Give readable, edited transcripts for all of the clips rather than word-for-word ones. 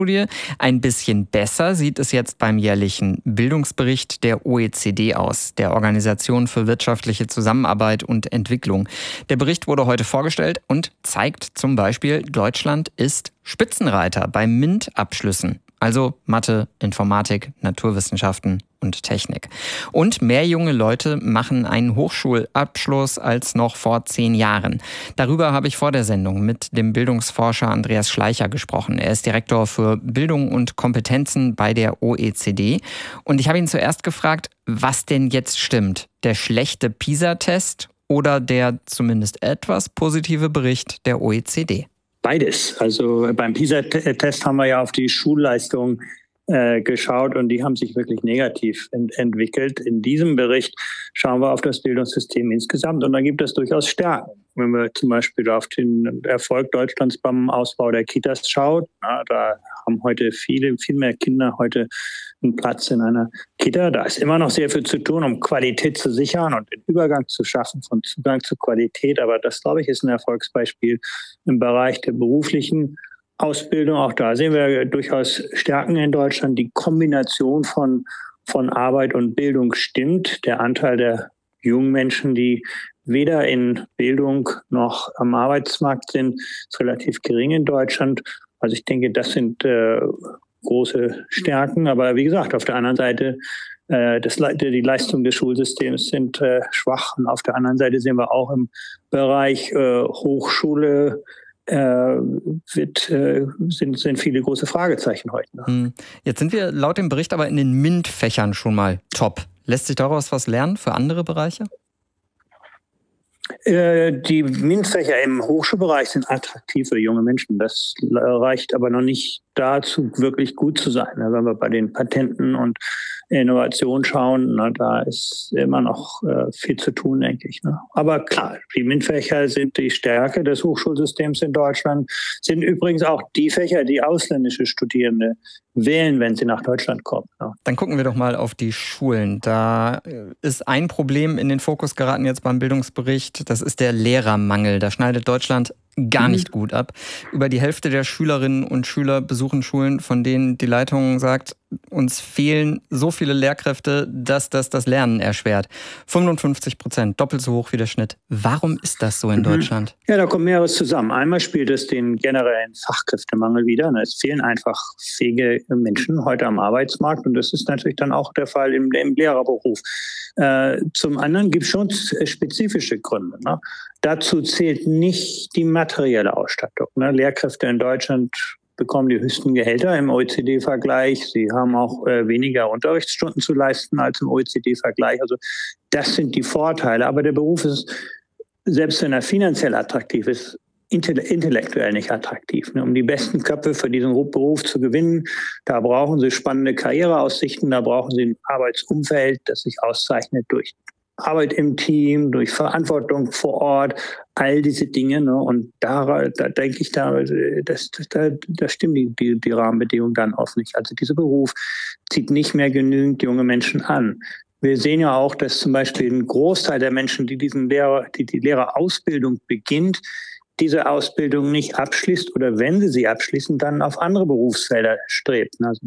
Studie. Ein bisschen besser sieht es jetzt beim jährlichen Bildungsbericht der OECD aus, der Organisation für wirtschaftliche Zusammenarbeit und Entwicklung. Der Bericht wurde heute vorgestellt und zeigt zum Beispiel, Deutschland ist Spitzenreiter bei MINT-Abschlüssen. Also Mathe, Informatik, Naturwissenschaften und Technik. Und mehr junge Leute machen einen Hochschulabschluss als noch vor 10 Jahren. Darüber habe ich vor der Sendung mit dem Bildungsforscher Andreas Schleicher gesprochen. Er ist Direktor für Bildung und Kompetenzen bei der OECD. Und ich habe ihn zuerst gefragt, was denn jetzt stimmt? Der schlechte PISA-Test oder der zumindest etwas positive Bericht der OECD? Beides. Also beim PISA-Test haben wir ja auf die Schulleistung geschaut und die haben sich wirklich negativ entwickelt. In diesem Bericht schauen wir auf das Bildungssystem insgesamt und da gibt es durchaus Stärken. Wenn wir zum Beispiel auf den Erfolg Deutschlands beim Ausbau der Kitas schaut, da haben heute viel mehr Kinder heute einen Platz in einer Kita. Da ist immer noch sehr viel zu tun, um Qualität zu sichern und den Übergang zu schaffen von Zugang zu Qualität. Aber das, glaube ich, ist ein Erfolgsbeispiel im Bereich der beruflichen Ausbildung. Auch da sehen wir durchaus Stärken in Deutschland. Die Kombination von Arbeit und Bildung stimmt. Der Anteil der jungen Menschen, die weder in Bildung noch am Arbeitsmarkt sind, ist relativ gering in Deutschland. Also ich denke, das sind große Stärken. Aber wie gesagt, auf der anderen Seite, die Leistungen des Schulsystems sind schwach. Und auf der anderen Seite sehen wir auch im Bereich Hochschule sind viele große Fragezeichen heute. Jetzt sind wir laut dem Bericht aber in den MINT-Fächern schon mal top. Lässt sich daraus was lernen für andere Bereiche? Die MINT-Fächer im Hochschulbereich sind attraktiv für junge Menschen. Das reicht aber noch nicht dazu, wirklich gut zu sein. Wenn wir bei den Patenten und Innovation schauen, da ist immer noch viel zu tun, denke ich. Aber klar, die MINT-Fächer sind die Stärke des Hochschulsystems in Deutschland, sind übrigens auch die Fächer, die ausländische Studierende wählen, wenn sie nach Deutschland kommen. Dann gucken wir doch mal auf die Schulen. Da ist ein Problem in den Fokus geraten jetzt beim Bildungsbericht. Das ist der Lehrermangel. Da schneidet Deutschland gar nicht gut ab. Über die Hälfte der Schülerinnen und Schüler besuchen Schulen, von denen die Leitung sagt, uns fehlen so viele Lehrkräfte, dass das Lernen erschwert. 55%, doppelt so hoch wie der Schnitt. Warum ist das so in Deutschland? Ja, da kommt mehreres zusammen. Einmal spielt es den generellen Fachkräftemangel wider. Es fehlen einfach fähige Menschen heute am Arbeitsmarkt und das ist natürlich dann auch der Fall im Lehrerberuf. Zum anderen gibt es schon spezifische Gründe. Dazu zählt nicht die materielle Ausstattung. Lehrkräfte in Deutschland bekommen die höchsten Gehälter im OECD-Vergleich. Sie haben auch weniger Unterrichtsstunden zu leisten als im OECD-Vergleich. Also das sind die Vorteile. Aber der Beruf ist, selbst wenn er finanziell attraktiv ist, intellektuell nicht attraktiv. Um die besten Köpfe für diesen Beruf zu gewinnen, da brauchen sie spannende Karriereaussichten, da brauchen sie ein Arbeitsumfeld, das sich auszeichnet durch Arbeit im Team, durch Verantwortung vor Ort, all diese Dinge. Und da denke ich, da stimmen die Rahmenbedingungen dann oft nicht. Also dieser Beruf zieht nicht mehr genügend junge Menschen an. Wir sehen ja auch, dass zum Beispiel ein Großteil der Menschen, die die Lehrerausbildung beginnt, diese Ausbildung nicht abschließt oder wenn sie abschließen, dann auf andere Berufsfelder strebt. Also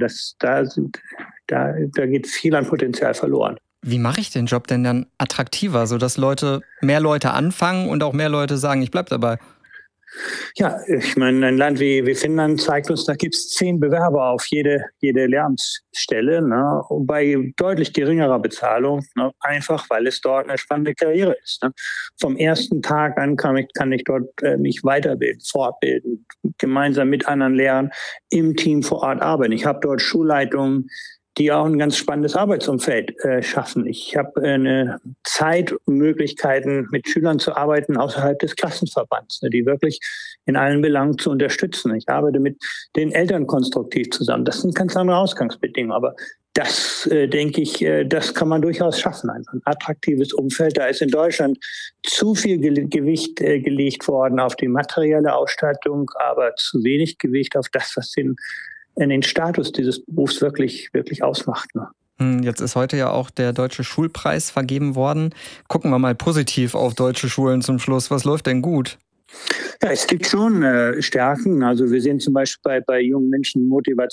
da geht viel an Potenzial verloren. Wie mache ich den Job denn dann attraktiver, sodass mehr Leute anfangen und auch mehr Leute sagen, ich bleibe dabei? Ja, ich meine, ein Land wie Finnland zeigt uns, da gibt es 10 Bewerber auf jede Lehramtsstelle, bei deutlich geringerer Bezahlung, einfach weil es dort eine spannende Karriere ist. Vom ersten Tag an kann ich dort mich weiterbilden, fortbilden, gemeinsam mit anderen Lehrern im Team vor Ort arbeiten. Ich habe dort Schulleitungen, die auch ein ganz spannendes Arbeitsumfeld schaffen. Ich habe eine Zeit und Möglichkeiten, mit Schülern zu arbeiten außerhalb des Klassenverbands, die wirklich in allen Belangen zu unterstützen. Ich arbeite mit den Eltern konstruktiv zusammen. Das sind ganz andere Ausgangsbedingungen, aber das, denke ich, das kann man durchaus schaffen. Ein attraktives Umfeld. Da ist in Deutschland zu viel Gewicht gelegt worden auf die materielle Ausstattung, aber zu wenig Gewicht auf das, was den Status dieses Berufs wirklich ausmacht. Jetzt ist heute ja auch der Deutsche Schulpreis vergeben worden. Gucken wir mal positiv auf deutsche Schulen zum Schluss. Was läuft denn gut? Ja, es gibt schon Stärken. Also wir sehen zum Beispiel bei jungen Menschen Motivation